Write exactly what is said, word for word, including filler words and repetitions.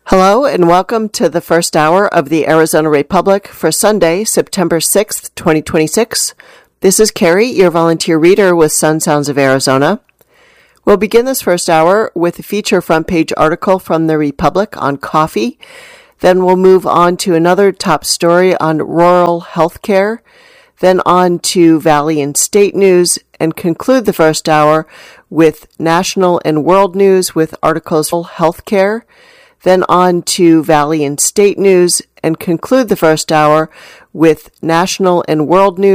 Hello and welcome to the first hour of the Arizona Republic for Sunday, September sixth, twenty twenty-six. This is Carrie, your volunteer reader with Sun Sounds of Arizona. We'll begin this first hour with a feature front page article from the Republic on coffee. Then we'll move on to another top story on rural health care. Then on to Valley and State news and conclude the first hour with national and world news with articles on health care. Then on to Valley and State news and conclude the first hour with national and world news.